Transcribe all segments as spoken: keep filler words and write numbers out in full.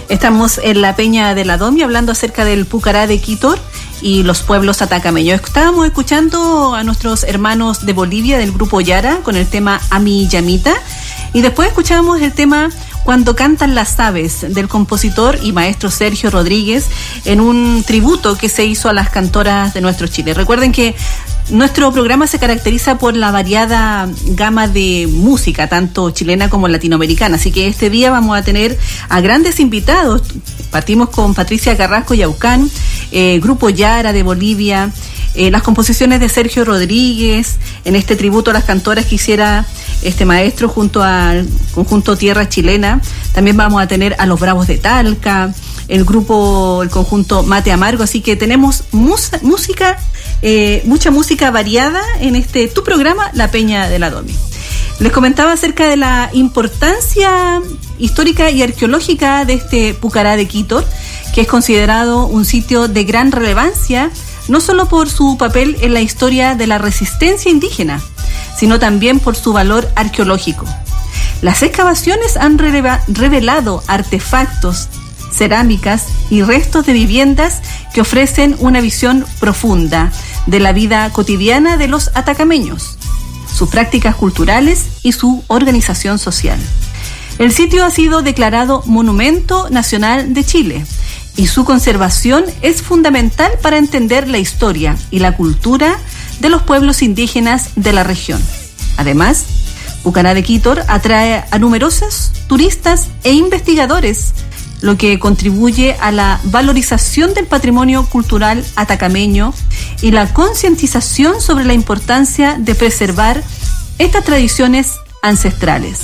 Estamos en la Peña de la Domi hablando acerca del Pucará de Quitor y los pueblos atacameños. Estábamos escuchando a nuestros hermanos de Bolivia del grupo Yara con el tema Ami Yamita, y después escuchamos el tema Cuando cantan las aves del compositor y maestro Sergio Rodríguez en un tributo que se hizo a las cantoras de nuestro Chile. Recuerden que nuestro programa se caracteriza por la variada gama de música, tanto chilena como latinoamericana, así que este día vamos a tener a grandes invitados. Partimos con Patricia Carrasco Yaucán, eh, Grupo Yara de Bolivia, eh, las composiciones de Sergio Rodríguez, en este tributo a las cantoras que hiciera este maestro junto al conjunto Tierra Chilena. También vamos a tener a los Bravos de Talca, el grupo, el conjunto Mate Amargo, así que tenemos mus- música, eh, mucha música variada en este tu programa, La Peña de la Domi. Les comentaba acerca de la importancia histórica y arqueológica de este Pucará de Quitor, que es considerado un sitio de gran relevancia, no solo por su papel en la historia de la resistencia indígena, sino también por su valor arqueológico. Las excavaciones han releva- revelado artefactos, cerámicas y restos de viviendas que ofrecen una visión profunda de la vida cotidiana de los atacameños, sus prácticas culturales y su organización social. El sitio ha sido declarado Monumento Nacional de Chile y su conservación es fundamental para entender la historia y la cultura de los pueblos indígenas de la región. Además, Pucará de Quitor atrae a numerosos turistas e investigadores, lo que contribuye a la valorización del patrimonio cultural atacameño y la concientización sobre la importancia de preservar estas tradiciones ancestrales.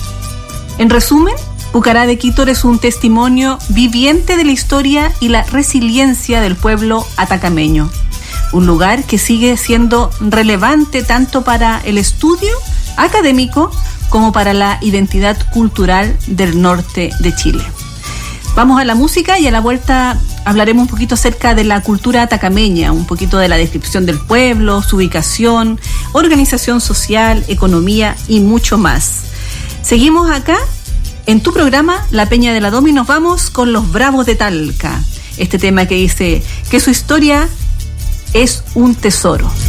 En resumen, Pucará de Quitor es un testimonio viviente de la historia y la resiliencia del pueblo atacameño, un lugar que sigue siendo relevante tanto para el estudio académico como para la identidad cultural del norte de Chile. Vamos a la música y a la vuelta hablaremos un poquito acerca de la cultura atacameña, un poquito de la descripción del pueblo, su ubicación, organización social, economía y mucho más. Seguimos acá en tu programa La Peña de la Domi. Nos vamos con los Bravos de Talca, este tema que dice que su historia es un tesoro.